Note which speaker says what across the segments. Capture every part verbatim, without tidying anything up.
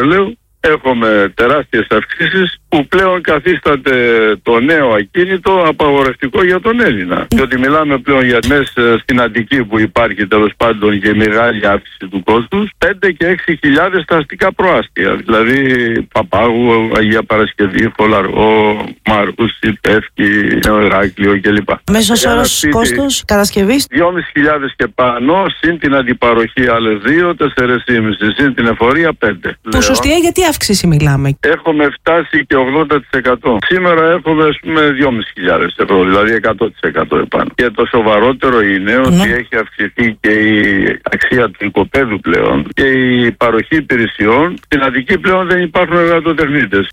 Speaker 1: πετρελαίου, έχουμε τεράστιες αυξήσεις που πλέον καθίσταται το νέο ακίνητο απαγορευτικό για τον Έλληνα. Διότι μιλάμε πλέον για μέσα στην Αττική που υπάρχει τέλος πάντων και μεγάλη αύξηση του κόστους, πέντε και έξι χιλιάδες τα αστικά προάστια. Δηλαδή Παπάγου, Αγία Παρασκευή, Φολαργό, Μαρούσι, Πεύκη, Νέο Ηράκλειο κλπ.
Speaker 2: Μέσος όρος κόστος κατασκευής
Speaker 1: δυόμισι χιλιάδες και πάνω, συν την αντιπαροχή άλλες δύο, τέσσερα και μισό, συν την εφορία πέντε.
Speaker 2: Ποσοστιαία γιατί αύξηση μιλάμε?
Speaker 1: Έχουμε φτάσει και ογδόντα τοις εκατό. Σήμερα έχουμε ας πούμε δυόμισι χιλιάδες ευρώ, δηλαδή εκατό τοις εκατό επάνω. Και το σοβαρότερο είναι ότι ναι. έχει αυξηθεί και η αξία του οικοπαίδου πλέον και η παροχή υπηρεσιών. Στην Αττική πλέον δεν υπάρχουν εργατοτεχνίτες.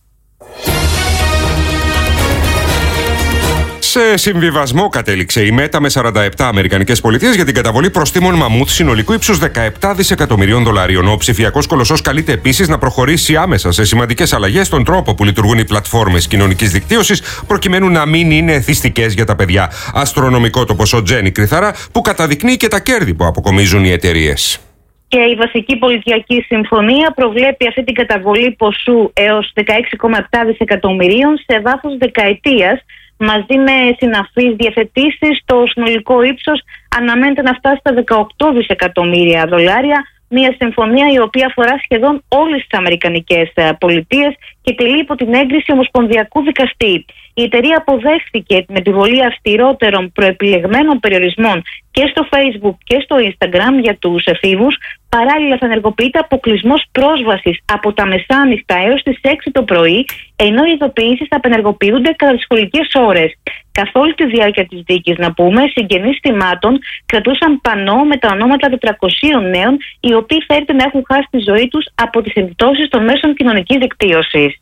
Speaker 3: Σε συμβιβασμό κατέληξε η ΜΕΤΑ με σαράντα επτά αμερικανικές πολιτείες για την καταβολή προστίμων μαμούθ συνολικού ύψους δεκαεπτά δισεκατομμυρίων δολαρίων. Ο ψηφιακός κολοσσός καλείται επίσης να προχωρήσει άμεσα σε σημαντικές αλλαγές στον τρόπο που λειτουργούν οι πλατφόρμες κοινωνικής δικτύωσης, προκειμένου να μην είναι εθιστικές για τα παιδιά. Αστρονομικό το ποσό Τζένι Κρυθαρά, που καταδεικνύει και τα κέρδη που αποκομίζουν οι εταιρείες.
Speaker 4: Και η βασική πολιτιακή συμφωνία προβλέπει αυτή την καταβολή ποσού έως δεκαέξι κόμμα επτά δισεκατομμυρίων σε βάθος δεκαετίας, μαζί με συναφείς διευθετήσεις. Το συνολικό ύψος αναμένεται να φτάσει στα δεκαοκτώ δισεκατομμύρια δολάρια. Μια συμφωνία η οποία αφορά σχεδόν όλες τις αμερικανικές πολιτείες και τελεί υπό την έγκριση ομοσπονδιακού δικαστή. Η εταιρεία αποδέχθηκε την επιβολή αυστηρότερων προεπιλεγμένων περιορισμών και στο Facebook και στο Instagram για τους εφήβους. Παράλληλα θα ενεργοποιείται αποκλεισμός πρόσβασης από τα μεσάνυχτα έως τις έξι το πρωί, ενώ οι ειδοποιήσεις θα απενεργοποιούνται κατά τις σχολικές ώρες. Καθ' όλη τη διάρκεια της δίκης, να πούμε, συγγενείς θυμάτων κρατούσαν πανό με τα ονόματα τετρακοσίων νέων, οι οποίοι φέρεται να έχουν χάσει τη ζωή τους από τις επιπτώσεις των μέσων κοινωνικής δικτύωσης.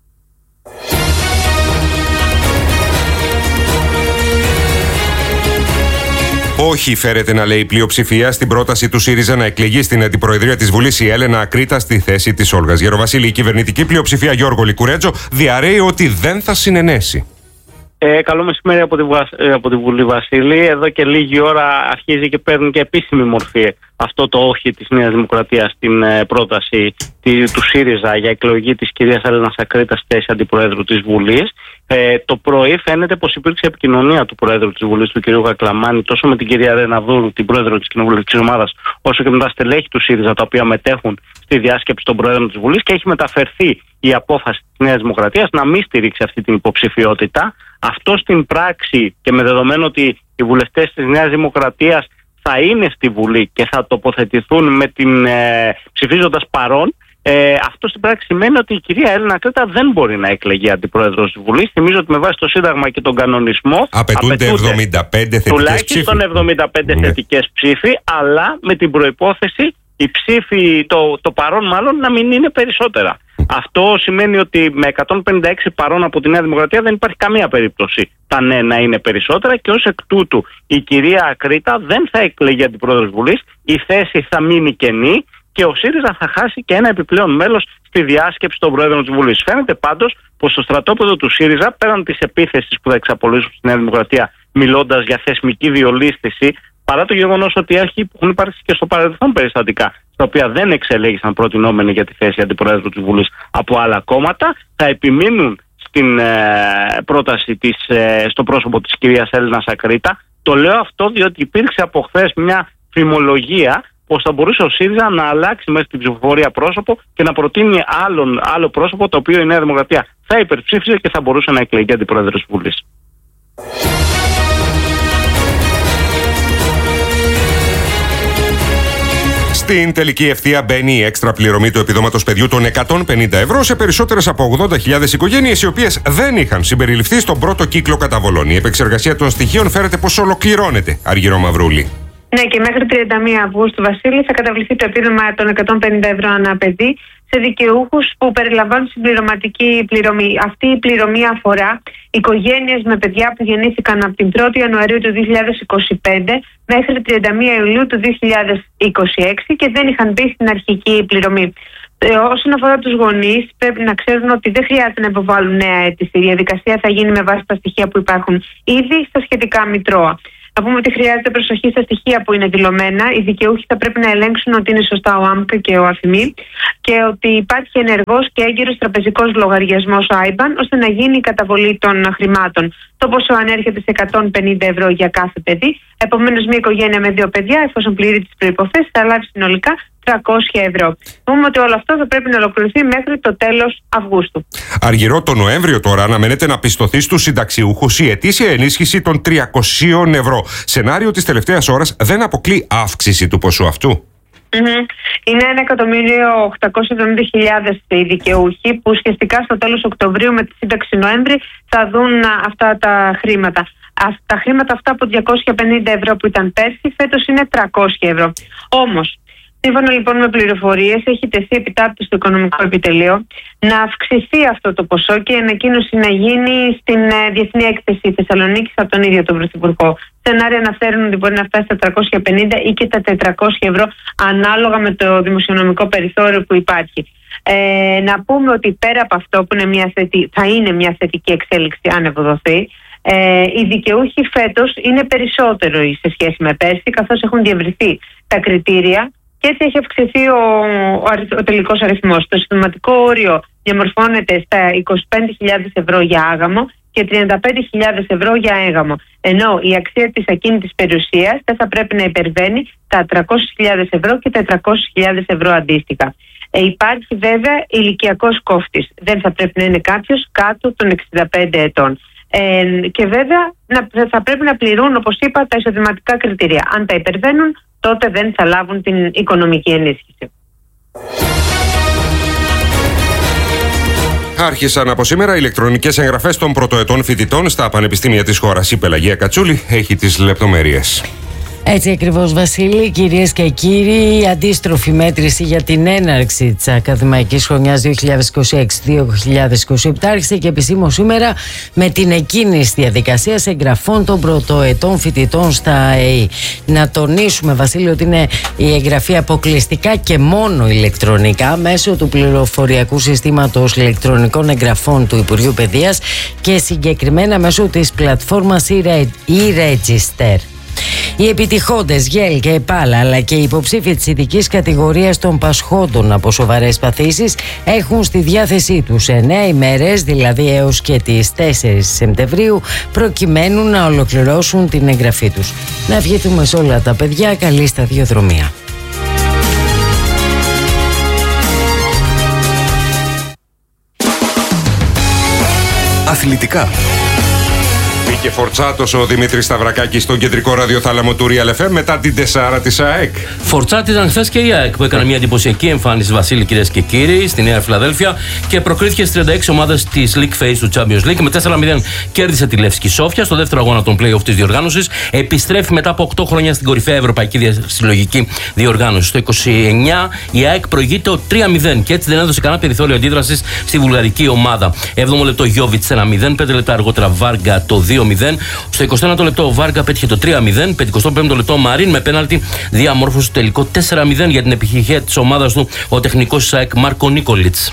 Speaker 3: Όχι, φέρεται να λέει η πλειοψηφία στην πρόταση του ΣΥΡΙΖΑ να εκλεγεί στην αντιπροεδρία της Βουλής η Έλενα Ακρίτα στη θέση της Όλγας Γεροβασίλη. Η κυβερνητική πλειοψηφία Γιώργο Λικουρέτζο διαρρέει ότι δεν θα συνενέσει.
Speaker 5: Ε, καλό μεσημέρι από τη, από τη Βουλή, Βασίλη. Εδώ και λίγη ώρα αρχίζει και παίρνει και επίσημη μορφή αυτό το όχι της Νέας Δημοκρατίας στην ε, πρόταση τη, του ΣΥΡΙΖΑ για εκλογή της κυρίας Έλενας Ακρίτας στη θέση αντιπροέδρου της Βουλής. Ε, το πρωί φαίνεται πως υπήρξε επικοινωνία του Προέδρου της Βουλής, του κ. Γακλαμάνη, τόσο με την κυρία Ρεναδούρου, την Πρόεδρο της Κοινοβουλευτικής Ομάδας, όσο και με τα στελέχη του ΣΥΡΙΖΑ, τα οποία μετέχουν στη διάσκεψη των Προέδρων της Βουλής, και έχει μεταφερθεί η απόφαση της Νέας Δημοκρατίας να μην στηρίξει αυτή την υποψηφιότητα. Αυτό στην πράξη, και με δεδομένο ότι οι βουλευτές της Νέας Δημοκρατίας θα είναι στη Βουλή και θα τοποθετηθούν με την, ε, ψηφίζοντας παρόν, ε, αυτό στην πράξη σημαίνει ότι η κυρία Έλενα Ακρίτα δεν μπορεί να εκλεγεί αντιπρόεδρος της Βουλής. Θυμίζω ότι με βάση το Σύνταγμα και τον κανονισμό
Speaker 3: απαιτούνται εβδομήντα πέντε θετικές
Speaker 5: τουλάχιστον
Speaker 3: ψήφοι.
Speaker 5: εβδομήντα πέντε ναι. θετικές ψήφοι, αλλά με την προϋπόθεση η ψήφη, το, το παρόν μάλλον, να μην είναι περισσότερα. Αυτό σημαίνει ότι με εκατόν πενήντα έξι παρόν από τη Νέα Δημοκρατία δεν υπάρχει καμία περίπτωση τα ναι να είναι περισσότερα, και ως εκ τούτου η κυρία Ακρίτα δεν θα εκλεγεί αντιπρόεδρος Βουλής, η θέση θα μείνει κενή και ο ΣΥΡΙΖΑ θα χάσει και ένα επιπλέον μέλος στη διάσκεψη των Προέδρων της Βουλής. Φαίνεται πάντως πως στο στρατόπεδο του ΣΥΡΙΖΑ, πέραν της επίθεσης που θα εξαπολύσουν στη Νέα Δημοκρατία μιλώντας για θεσμική διολίσθηση, παρά το γεγονός ότι έχουν υπάρξει και στο παρελθόν περιστατικά στα οποία δεν εξελέγησαν προτινόμενοι για τη θέση αντιπροέδρου της Βουλής από άλλα κόμματα, θα επιμείνουν στην ε, πρόταση της, ε, στο πρόσωπο της κυρίας Έλενας Ακρίτα. Το λέω αυτό διότι υπήρξε από χθες μια φημολογία πως θα μπορούσε ο ΣΥΡΙΖΑ να αλλάξει μέσα στην ψηφοφορία πρόσωπο και να προτείνει άλλον, άλλο πρόσωπο, το οποίο η Νέα Δημοκρατία θα υπερψήφιζε και θα μπορούσε να εκλεγεί αντιπρόεδρος της Βουλής.
Speaker 3: Στην τελική ευθεία μπαίνει η έξτρα πληρωμή του επιδόματος παιδιού των εκατόν πενήντα ευρώ σε περισσότερες από ογδόντα χιλιάδες οικογένειες, οι οποίες δεν είχαν συμπεριληφθεί στον πρώτο κύκλο καταβολών. Η επεξεργασία των στοιχείων φέρεται πως ολοκληρώνεται. Αργυρό Μαυρούλη.
Speaker 6: Ναι, και μέχρι τριάντα μία Αυγούστου, Βασίλη, θα καταβληθεί το επίδομα των εκατόν πενήντα ευρώ ανά παιδί σε δικαιούχους που περιλαμβάνουν συμπληρωματική πληρωμή. Αυτή η πληρωμή αφορά οικογένειες με παιδιά που γεννήθηκαν από την πρώτη Ιανουαρίου του δύο χιλιάδες είκοσι πέντε μέχρι τριάντα μία Ιουλίου του δύο χιλιάδες είκοσι έξι και δεν είχαν μπει στην αρχική πληρωμή. Ε, όσον αφορά τους γονείς, πρέπει να ξέρουν ότι δεν χρειάζεται να υποβάλουν νέα αίτηση. Η διαδικασία θα γίνει με βάση τα στοιχεία που υπάρχουν ήδη στα σχετικά μητρώα. Να πούμε ότι χρειάζεται προσοχή στα στοιχεία που είναι δηλωμένα. Οι δικαιούχοι θα πρέπει να ελέγξουν ότι είναι σωστά ο ΆΜΚ και ο ΑΦΙΜΗ και ότι υπάρχει ενεργός και έγκυρος τραπεζικός λογαριασμός άι μπαν ώστε να γίνει η καταβολή των χρημάτων. Το ποσό ανέρχεται σε εκατόν πενήντα ευρώ για κάθε παιδί. Επομένως, μια οικογένεια με δύο παιδιά, εφόσον πληρεί τις προϋποθέσεις, θα λάβει συνολικά τριακόσια ευρώ. Πούμε ότι όλο αυτό θα πρέπει να ολοκληρωθεί μέχρι το τέλος Αυγούστου.
Speaker 3: Αργυρό το Νοέμβριο τώρα αναμένεται να πιστωθεί στους συνταξιούχους η ετήσια ενίσχυση των τριακοσίων ευρώ. Σενάριο της τελευταίας ώρας δεν αποκλεί αύξηση του ποσού αυτού.
Speaker 6: Mm-hmm. Είναι ένα εκατομμύριο οκτακόσιες εβδομήντα χιλιάδες οι δικαιούχοι που ουσιαστικά στο τέλος Οκτωβρίου με τη σύνταξη Νοέμβρη θα δουν αυτά τα χρήματα. Τα χρήματα αυτά από διακόσια πενήντα ευρώ που ήταν πέρσι φέτος είναι τριακόσια ευρώ. Όμως, σύμφωνα λοιπόν με πληροφορίες, έχει τεθεί επιτάπητο στο Οικονομικό Επιτελείο να αυξηθεί αυτό το ποσό και η ανακοίνωση να γίνει στην ε, Διεθνή Έκθεση Θεσσαλονίκης από τον ίδιο τον Πρωθυπουργό. Σενάρια αναφέρουν ότι μπορεί να φτάσει στα τριακόσια πενήντα ή και τα τετρακόσια ευρώ ανάλογα με το δημοσιονομικό περιθώριο που υπάρχει. Ε, να πούμε ότι πέρα από αυτό που είναι μια θετι... θα είναι μια θετική εξέλιξη αν ευοδοθεί, ε, οι δικαιούχοι φέτος είναι περισσότερο σε σχέση με πέρσι, καθώς έχουν διευρυθεί τα κριτήρια. Και έτσι έχει αυξηθεί ο, ο, ο τελικός αριθμός. Το συνταγματικό όριο διαμορφώνεται στα είκοσι πέντε χιλιάδες ευρώ για άγαμο και τριάντα πέντε χιλιάδες ευρώ για έγαμο. Ενώ η αξία της ακίνητης περιουσίας δεν θα πρέπει να υπερβαίνει τα τριακόσιες χιλιάδες ευρώ και τετρακόσιες χιλιάδες ευρώ αντίστοιχα. Ε, υπάρχει βέβαια ηλικιακός κόφτης. Δεν θα πρέπει να είναι κάποιος κάτω των εξήντα πέντε ετών. Ε, και βέβαια να, θα πρέπει να πληρούν, όπως είπα, τα εισοδηματικά κριτήρια. Αν τα υπερβαίνουν, τότε δεν θα λάβουν την οικονομική ενίσχυση.
Speaker 3: Άρχισαν από σήμερα ηλεκτρονικές εγγραφές των πρωτοετών φοιτητών στα πανεπιστήμια της χώρας. Η Πελαγία Κατσούλη έχει τις λεπτομέρειες.
Speaker 7: Έτσι ακριβώς, Βασίλη, κυρίες και κύριοι, η αντίστροφη μέτρηση για την έναρξη της ακαδημαϊκής χρονιάς δύο χιλιάδες είκοσι έξι δύο χιλιάδες είκοσι επτά άρχισε και επισήμως σήμερα με την εκκίνηση διαδικασίας εγγραφών των πρωτοετών φοιτητών στα ΑΕΗ. Να τονίσουμε, Βασίλη, ότι είναι η εγγραφή αποκλειστικά και μόνο ηλεκτρονικά μέσω του πληροφοριακού συστήματος ηλεκτρονικών εγγραφών του Υπουργείου Παιδείας και συγκεκριμένα μέσω της πλατφόρμας e-Register. Οι επιτυχώντες ΓΕΛ και ΕΠΑΛ αλλά και οι υποψήφοι της ειδικής κατηγορίας των πασχόντων από σοβαρές παθήσεις έχουν στη διάθεσή τους εννέα ημέρες, δηλαδή έως και τις τέσσερις Σεπτεμβρίου, προκειμένου να ολοκληρώσουν την εγγραφή τους. Να ευχηθούμε σε όλα τα παιδιά καλή σταδιοδρομία.
Speaker 8: Αθλητικά.
Speaker 3: Μπήκε φορτσάτος ο Δημήτρης Σταυρακάκης στον κεντρικό ραδιοθάλαμο του Real εφ εμ μετά την τεσσάρα της ΑΕΚ.
Speaker 9: Φορτσάτη ήταν χθες και η ΑΕΚ που έκανε μια εντυπωσιακή εμφάνιση, Βασίλη, κυρίες και κύριοι, στη Νέα Φιλαδέλφια και προκρίθηκε στις τριάντα έξι ομάδες της League Phase του Champions League. Με τέσσερα μηδέν κέρδισε τη Λεύσκη Σόφια στο δεύτερο αγώνα των play-off της διοργάνωσης. Επιστρέφει μετά από οκτώ χρόνια στην κορυφαία ευρωπαϊκή συλλογική διοργάνωση. Στο είκοσι εννιά η ΑΕΚ προηγείται τρία μηδέν και έτσι δεν έδωσε κανένα περιθώριο αντίδρασης στη βουλγαρική ομάδα. έβδομο λεπτό Γιόβιτς ένα μηδέν, πέντε λεπτά αργότερα Βάργα το δύο μηδέν. Στο εικοστό ένατο λεπτό ο Βάργα πέτυχε το τρία μηδέν. πενηκοστό πέμπτο λεπτό Μαρίν με πέναλτι διαμόρφωσε το τελικό τέσσερα μηδέν για την επιτυχία της ομάδας του ο τεχνικός της ΑΕΚ Μάρκο Νίκολιτς.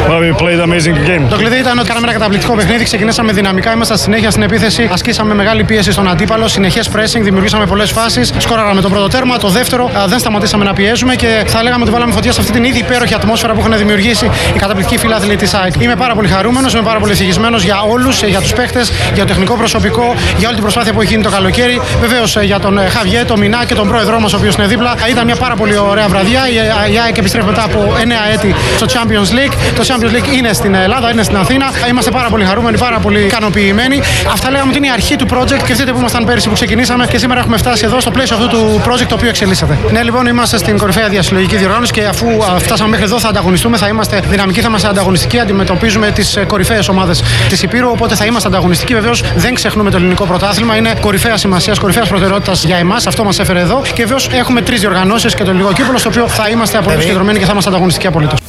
Speaker 10: Το κλειδί ήταν ότι κάναμε ένα καταπληκτικό παιχνίδι. Ξεκινήσαμε δυναμικά, ήμασταν συνέχεια στην επίθεση. Ασκήσαμε μεγάλη πίεση στον αντίπαλο. Συνεχές pressing, δημιουργήσαμε πολλές φάσεις. Σκόραραμε το πρώτο τέρμα. Το δεύτερο δεν σταματήσαμε να πιέζουμε και θα λέγαμε ότι βάλαμε φωτιά σε αυτή την ήδη υπέροχη ατμόσφαιρα που έχουν δημιουργήσει οι καταπληκτικοί φίλαθλοι της ΑΕΚ. Είμαι πάρα πολύ χαρούμενος, είμαι πάρα πολύ ευτυχισμένος για όλους, για τους παίχτες, για το τεχνικό προσωπικό, για όλη την προσπάθεια που έχει γίνει το καλοκαίρι. Βεβαίως για τον Χαβιέ, τον Μινά και τον πρόεδρό μας, ο οποίος είναι δίπλα. Ήταν μια πάρα πολύ ωραία βραδιά. Η ΑΕΚ επιστρέφει μετά από εννέα έτη στο Champions League. Το Champions League είναι στην Ελλάδα, είναι στην Αθήνα. Είμαστε πάρα πολύ χαρούμενοι, πάρα πολύ ικανοποιημένοι. Αυτά λέγαμε ότι είναι η αρχή του project και δείτε που ήμασταν πέρυσι που ξεκινήσαμε και σήμερα έχουμε φτάσει εδώ στο πλαίσιο αυτού του project το οποίο εξελίσσεται. Ναι, λοιπόν, είμαστε στην κορυφαία διασυλλογική διοργάνωση και αφού φτάσαμε μέχρι εδώ θα ανταγωνιστούμε, θα είμαστε δυναμικοί, θα είμαστε ανταγωνιστικοί. Αντιμετωπίζουμε τις κορυφαίες ομάδες της Υπήρου, οπότε θα είμαστε ανταγωνιστικοί. Βεβαίως δεν ξεχνούμε το ελληνικό πρωτάθλημα, είναι κορυφαία σημασία, κορυφαία προτεραιότητα για εμάς. Αυτό μας έφερε εδώ. Και βεβαίως έχουμε τρεις διοργανώσεις και το ελληνικό κύπελλο, στο οποίο θα είμαστε απολύτως συγκεντρωμένοι και θα είμαστε ανταγωνιστικοί απολύτως.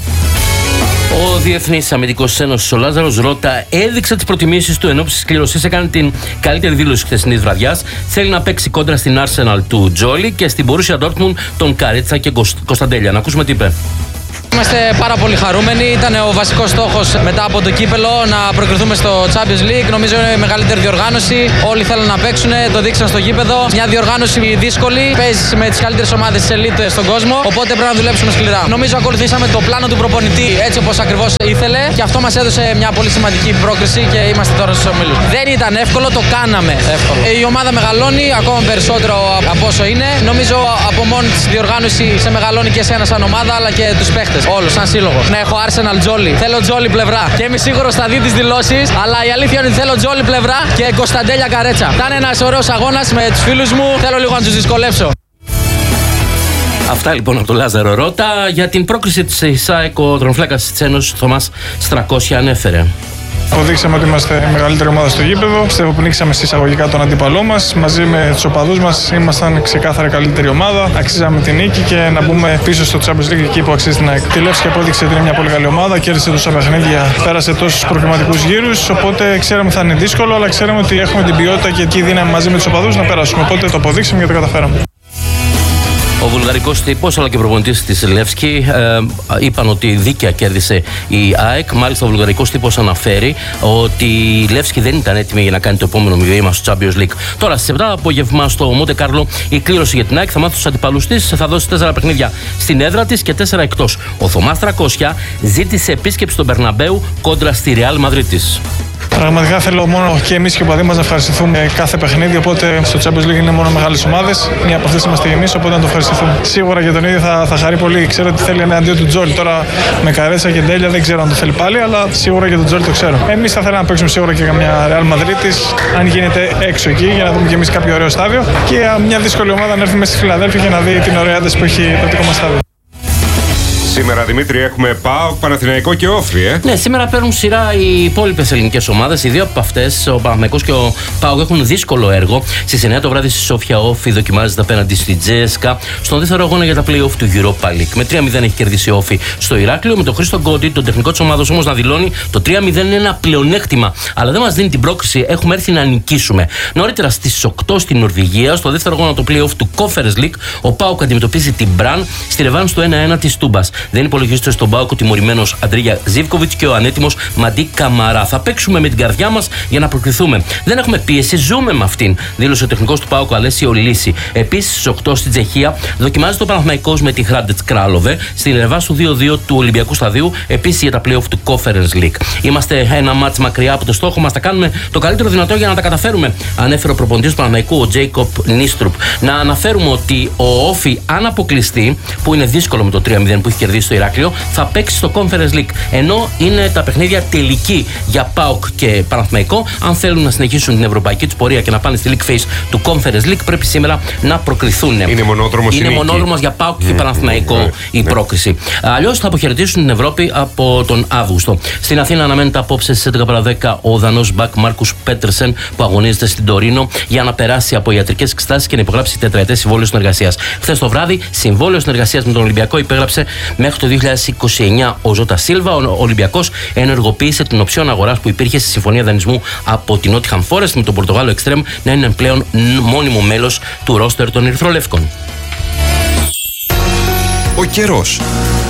Speaker 9: Ο Διεθνής Αμυντικός Ένωσης, ο Λάζαρος Ρώτα, έδειξε τις προτιμήσεις του ενόψει της κλήρωσης. Έκανε την καλύτερη δήλωση χθεσινής βραδιάς. Θέλει να παίξει κόντρα στην Arsenal του Τζόλι και στην Borussia Dortmund τον Καρέτσα και Κωνσταντέλια. Να ακούσουμε τι είπε.
Speaker 8: Είμαστε πάρα πολύ χαρούμενοι. Ήταν ο βασικός στόχος μετά από το κύπελο να προκριθούμε στο Champions League. Νομίζω είναι η μεγαλύτερη διοργάνωση. Όλοι θέλουν να παίξουν, το δείξαν στο γήπεδο. Μια διοργάνωση δύσκολη. Παίζει με τις καλύτερες ομάδες της ελίτ στον κόσμο. Οπότε πρέπει να δουλέψουμε σκληρά. Νομίζω ακολουθήσαμε το πλάνο του προπονητή έτσι όπως ακριβώς ήθελε και αυτό μας έδωσε μια πολύ σημαντική πρόκριση και είμαστε τώρα στους ομίλους. Δεν ήταν εύκολο, το κάναμε εύκολο. Η ομάδα μεγαλώνει ακόμα περισσότερο από όσο είναι. Νομίζω από μόνη της διοργάνωση σε μεγαλώνει και εσένα σαν ομάδα αλλά και τους παίχτες. Όλους, σαν σύλλογο. Ναι, έχω Arsenal Τζόλι. Θέλω Τζόλι πλευρά. Και είμαι σίγουρος θα δει τις δηλώσεις. Αλλά η αλήθεια είναι ότι θέλω Τζόλι πλευρά και Κωνσταντέλια Καρέτσα. Θα είναι ένας ωραίος αγώνας με τους φίλους μου. Θέλω λίγο να τους δυσκολεύσω.
Speaker 9: Αυτά λοιπόν από τον Λάζαρο Ρώτα. Για την πρόκριση της ΣΑΕΚ, ο τερματοφύλακας της Ένωσης Θωμάς Στρακώση ανέφερε.
Speaker 11: Αποδείξαμε ότι είμαστε η μεγαλύτερη ομάδα στο γήπεδο. Πιστεύω που νίξαμε εισαγωγικά τον αντίπαλό μας. Μαζί με τους οπαδούς μας ήμασταν ξεκάθαρα η καλύτερη ομάδα. Αξίζαμε την νίκη και να μπούμε πίσω στο Champions League εκεί που αξίζει την ΑΕΚ. Τη Λεύσκη απόδειξε ότι είναι μια πολύ καλή ομάδα. Κέρδισε τόσα παιχνίδια, πέρασε τόσους προκριματικούς γύρους. Οπότε ξέραμε ότι θα είναι δύσκολο, αλλά ξέραμε ότι έχουμε την ποιότητα και τη δύναμη μαζί με τους οπαδούς να περάσουμε. Οπότε το αποδείξαμε και το καταφέραμε.
Speaker 9: Ο βουλγαρικός τύπος αλλά και ο προπονητής της Λεύσκη ε, είπαν ότι δίκαια κέρδισε η ΑΕΚ. Μάλιστα, ο βουλγαρικός τύπος αναφέρει ότι η Λεύσκη δεν ήταν έτοιμη για να κάνει το επόμενο βήμα στο Champions League. Τώρα στις επτά απόγευμα στο Μοντε Κάρλο η κλήρωση για την ΑΕΚ θα μάθει τους αντιπαλούς της. Θα δώσει τέσσερα παιχνίδια στην έδρα της και τέσσερα εκτός. Ο Θωμάς Τρακώσια ζήτησε επίσκεψη στον Μπερναμπέου κόντρα στη Ρεάλ Μαδρίτης.
Speaker 11: Πραγματικά θέλω μόνο και εμείς και οι οπαδοί μας να ευχαριστηθούμε κάθε παιχνίδι. Οπότε στο Champions League είναι μόνο μεγάλες ομάδες. Μία από αυτές είμαστε εμείς, οπότε να το ευχαριστηθούμε. Σίγουρα για τον ίδιο θα, θα χαρεί πολύ. Ξέρω ότι θέλει ένα αντίο του Τζόλι. Τώρα με Καρέτσα και Ντέλια δεν ξέρω αν το θέλει πάλι, αλλά σίγουρα για τον Τζόλι το ξέρω. Εμείς θα θέλαμε να παίξουμε σίγουρα και καμιά Real Madrid, αν γίνεται έξω εκεί, για να δούμε και εμείς κάποιο ωραίο στάδιο. Και μια δύσκολη ομάδα να έρθει μέσα στη Φιλαδέλφια και να δει την ωραία ένταση που έχει το δικό μας στάδιο.
Speaker 3: Σήμερα, Δημήτρη, έχουμε ΠΑΟΚ, Παναθηναϊκό και Όφη, ε.
Speaker 9: Ναι, σήμερα παίρνουν σειρά οι υπόλοιπες ελληνικές ομάδες. Οι δύο από αυτές, ο Παναθηναϊκός και ο ΠΑΟΚ, έχουν δύσκολο έργο. Στις εννιά το βράδυ στη Σόφια, Όφη δοκιμάζεται απέναντι στη Τζέσκα στον δεύτερο αγώνα για τα play-off του Europa League. Με τρία μηδέν έχει κερδίσει η Όφη στο Ηράκλειο. Με τον Χρήστο Γκόντι, τον τεχνικό της ομάδας, όμως να δηλώνει το τρία μηδέν είναι ένα πλεονέκτημα. Αλλά δεν μας δίνει την πρόκριση, έχουμε έρθει να νικήσουμε. Νωρίτερα στις οκτώ στην Νορβηγία, στο δεύτερο αγώνα του play-off του Conference League, ο ΠΑΟΚ αντιμετωπίζει την Μπραν στη ρεβάνς του ένα ένα της Τούμπας. Δεν υπολογίζεται στον ΠΑΟΚ ο τιμωρημένος Αντρίγια Ζίβκοβιτς και ο ανέτοιμος Μαντί Καμαρά. Θα παίξουμε με την καρδιά μας για να προκριθούμε. Δεν έχουμε πίεση, ζούμε με αυτήν, δήλωσε ο τεχνικός του ΠΑΟΚ Αλέσιο Λύση. Επίσης στις οκτώ στην Τσεχία δοκιμάζεται ο Παναθηναϊκός με τη Hrádec Králové στην ρεβάνς του δύο δύο του Ολυμπιακού Σταδίου, επίσης για τα play-off του Conference League. Είμαστε ένα μάτς μακριά από το στόχο μας, θα κάνουμε το καλύτερο δυνατό για να τα καταφέρουμε, ανέφερε ο προπονητής του Παναθηναϊκού, ο Τζέικοπ Νίστρουπ. Να αναφέρουμε ότι ο Όφη, αν αποκλειστεί, που είναι δύσκολο με το τρία μηδέν που έχει κερδίσει στο Ηράκλειο, θα παίξει στο Conference League. Ενώ είναι τα παιχνίδια τελική για ΠΑΟΚ και Παναθηναϊκό. Αν θέλουν να συνεχίσουν την ευρωπαϊκή τους πορεία και να πάνε στη League Phase του Conference League, πρέπει σήμερα να προκριθούν.
Speaker 3: Είναι μονόδρομος,
Speaker 9: είναι μονόδρομος για ΠΑΟΚ και Παναθηναϊκό ναι, ναι, η ναι. πρόκριση. Αλλιώς θα αποχαιρετήσουν την Ευρώπη από τον Αύγουστο. Στην Αθήνα αναμένεται απόψε στις έντεκα παρά δέκα ο Δανός μπακ Μάρκους Πέτρεσεν που αγωνίζεται στην Τωρίνο για να περάσει από ιατρικές εξετάσεις και να υπογράψει τετραετές συμβόλαιο συνεργασίας. Χθες το βράδυ, συμβόλαιο συνεργασίας με τον Ολυμπιακό υπέγραψε μέχρι το δύο χιλιάδες είκοσι εννιά ο Ζώτα Σίλβα. Ο Ολυμπιακός ενεργοποίησε την οψιόν αγοράς που υπήρχε στη συμφωνία δανεισμού από την Nottingham Forest με τον Πορτογάλο Εξτρέμ να είναι πλέον μόνιμο μέλος του ρόστερ των Ερυθρολεύκων.
Speaker 3: Ο καιρός.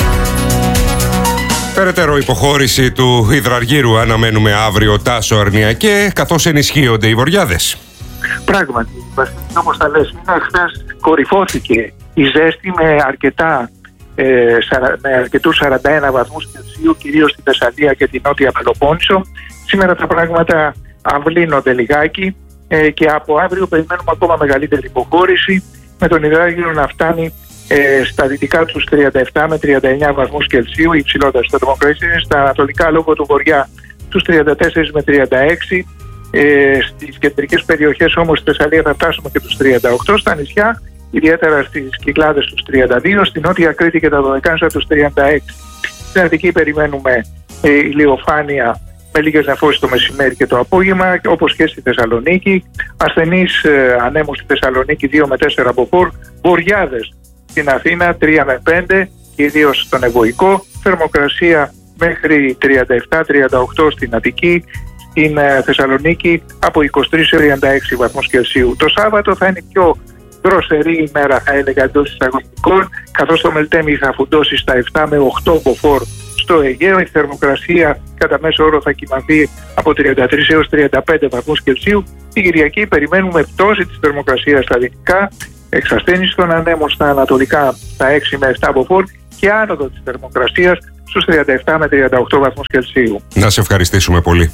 Speaker 3: Περαιτέρω υποχώρηση του υδραργύρου αναμένουμε αύριο, Τάσο Αρνιακέ, καθώς ενισχύονται οι βοριάδες.
Speaker 12: Πράγματι, όπως τα λες, χθες κορυφώθηκε η ζέστη με αρκετά ε, με αρκετούς σαράντα ένα βαθμούς Κελσίου, κυρίως στη Θεσσαλία και την Νότια Πελοπόννησο. Σήμερα τα πράγματα αυλύνονται λιγάκι ε, και από αύριο περιμένουμε ακόμα μεγαλύτερη υποχώρηση, με τον υδράργυρο να φτάνει ε, στα δυτικά τους τριάντα επτά με τριάντα εννιά βαθμούς Κελσίου, οι υψηλότερες θερμοκρασίες, στα ανατολικά λόγω του βορειά τους τριάντα τέσσερα με τριάντα έξι. Ε, στις κεντρικές περιοχές όμως στη Θεσσαλία θα φτάσουμε και τους τριάντα οκτώ, στα νησιά ιδιαίτερα στις Κυκλάδες τους τριάντα δύο, στην Νότια Κρήτη και τα Δωδεκάνησα τους τριάντα έξι. Στην Αττική περιμένουμε ε, ηλιοφάνεια με λίγες νεφώσεις το μεσημέρι και το απόγευμα, όπως και στη Θεσσαλονίκη. Ασθενείς ε, ανέμους στη Θεσσαλονίκη δύο με τέσσερα μποφόρ, βοριάδες στην Αθήνα τρία με πέντε, ιδίως στον Ευωικό, θερμοκρασία μέχρι τριάντα επτά τριάντα οκτώ στην Αττική, στην Θεσσαλονίκη από είκοσι τρία έως τριάντα έξι βαθμούς Κελσίου. Το Σάββατο θα είναι πιο δροσερή ημέρα, θα έλεγα, εντός εισαγωγικών, καθώς το Μελτέμι θα φουντώσει στα επτά με οκτώ μποφόρ στο Αιγαίο. Η θερμοκρασία κατά μέσο όρο θα κοιμαθεί από τριάντα τρεις έως τριάντα πέντε βαθμούς Κελσίου. Την Κυριακή περιμένουμε πτώση της θερμοκρασίας στα δυτικά, εξασθένιση των ανέμων στα ανατολικά στα έξι με επτά μποφόρ και άνοδο της θερμοκρασίας στους τριάντα επτά με τριάντα οκτώ βαθμούς Κελσίου.
Speaker 3: Να σε ευχαριστήσουμε πολύ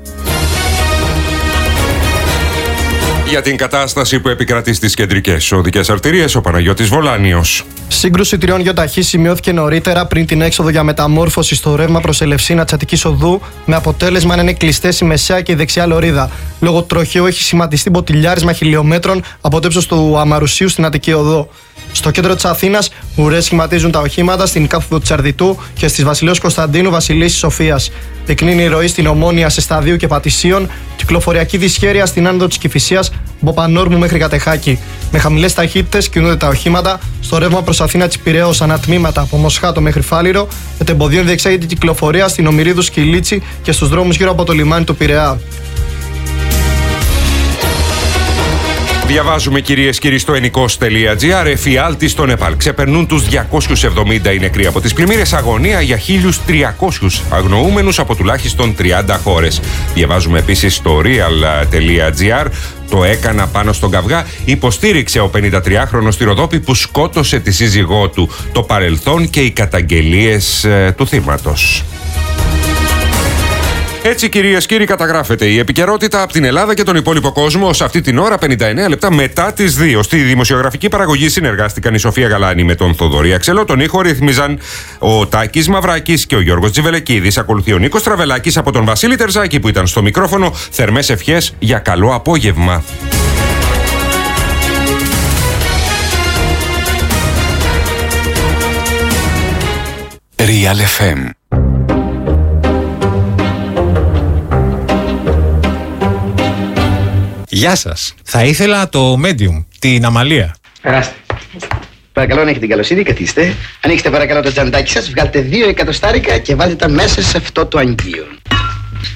Speaker 3: για την κατάσταση που επικρατεί στις κεντρικές οδικές αρτηρίες. Ο Παναγιώτης Βολάνιος.
Speaker 13: Σύγκρουση τριών γιοταχή σημειώθηκε νωρίτερα πριν την έξοδο για μεταμόρφωση στο ρεύμα προς Ελευσίνα Τσατικής Οδού, με αποτέλεσμα να είναι κλειστές η μεσαία και η δεξιά λωρίδα. Λόγω τροχαίου έχει σχηματιστεί μποτιλιάρισμα χιλιόμετρων από το ύψος του Αμαρουσίου στην Αττική Οδό. Στο κέντρο της Αθήνας, ουρές σχηματίζουν τα οχήματα στην κάθοδο της Αρδιτού και στις Βασιλέως Κωνσταντίνου Βασιλής Σοφίας. Δεικνύει η ροή στην Ομόνια σε Σταδίου και Πατησίων, κυκλοφοριακή δυσχέρεια στην άνοδο της Κηφισίας, Μποπανόρμου μέχρι Κατεχάκη. Με χαμηλές ταχύτητες κινούνται τα οχήματα στο ρεύμα προς Αθήνα της Πειραιώς ανατμήματα από Μοσχάτο μέχρι Φάληρο, με το εμποδίων διεξάγει την κυκλοφορία στην Ομηρίδου Σκυλίτσι και στους δρόμους γύρω από το λιμάνι του Πειραιά.
Speaker 3: Διαβάζουμε, κυρίες και κύριοι, στο ενικός τελεία τζι άρ. Εφιάλτης στο Νεπάλ. Ξεπερνούν τους διακόσιους εβδομήντα οι νεκροί από τις πλημμύρες. Αγωνία για χίλιους τριακόσιους αγνοούμενους από τουλάχιστον τριάντα χώρες. Διαβάζουμε επίσης στο real τελεία τζι άρ. Το έκανα πάνω στον καυγά. Υποστήριξε ο πενηντατριάχρονος στη Ροδόπη που σκότωσε τη σύζυγό του. Το παρελθόν και οι καταγγελίες ε, του θύματος. Έτσι, κυρίες και κύριοι, καταγράφεται η επικαιρότητα από την Ελλάδα και τον υπόλοιπο κόσμο σε αυτή την ώρα, πενήντα εννέα λεπτά μετά τις δύο. Στη δημοσιογραφική παραγωγή συνεργάστηκαν η Σοφία Γαλάνη με τον Θοδωρή Αξελό. Τον ήχο ρύθμιζαν ο Τάκης Μαυράκης και ο Γιώργος Τζιβελεκίδης. Ακολουθεί ο Νίκος Τραβελάκης από τον Βασίλη Τερζάκη που ήταν στο μικρόφωνο. Θερμές ευχές για καλό απόγευμα.
Speaker 14: Real εφ εμ.
Speaker 15: Γεια σας. Θα ήθελα το Medium, την Αμαλία.
Speaker 16: Περάστε. Παρακαλώ να έχετε την καλοσύνη, καθίστε. Ανοίξτε παρακαλώ το τσαντάκι σας, βγάλτε δύο εκατοστάρικα και βάλτε τα μέσα σε αυτό το αγγείο.